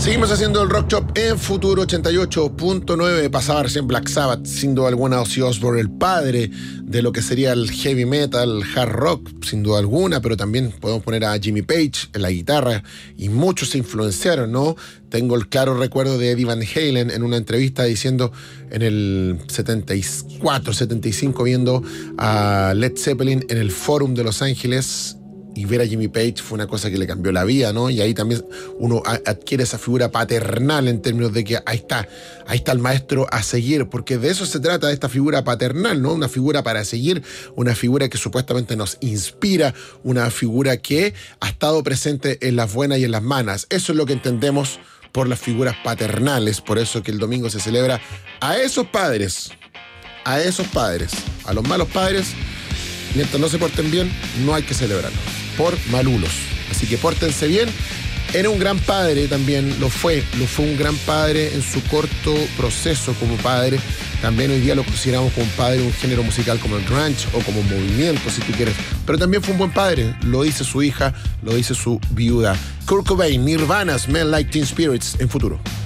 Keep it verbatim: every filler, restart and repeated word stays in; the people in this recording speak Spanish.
Seguimos haciendo el Rock Shop en Futuro ochenta y ocho punto nueve. Pasaba recién Black Sabbath, sin duda alguna Ozzy Osbourne, el padre de lo que sería el heavy metal, hard rock, sin duda alguna, pero también podemos poner a Jimmy Page en la guitarra, y muchos se influenciaron, ¿no? Tengo el claro recuerdo de Eddie Van Halen en una entrevista diciendo en el setenta y cuatro, setenta y cinco, viendo a Led Zeppelin en el Forum de Los Ángeles, y ver a Jimmy Page fue una cosa que le cambió la vida, ¿no? Y ahí también uno adquiere esa figura paternal en términos de que ahí está, ahí está el maestro a seguir, porque de eso se trata, de esta figura paternal, ¿no? Una figura para seguir, una figura que supuestamente nos inspira, una figura que ha estado presente en las buenas y en las malas. Eso es lo que entendemos por las figuras paternales, por eso que el domingo se celebra a esos padres, a esos padres, a los malos padres, mientras no se porten bien, no hay que celebrarlos, por malulos. Así que pórtense bien. Era un gran padre también, lo fue, lo fue un gran padre en su corto proceso como padre. También hoy día lo consideramos como un padre de un género musical como el grunge o como movimiento, si tú quieres. Pero también fue un buen padre, lo dice su hija, lo dice su viuda. Kurt Cobain, Nirvana, Smell Like Teen Spirits en Futuro.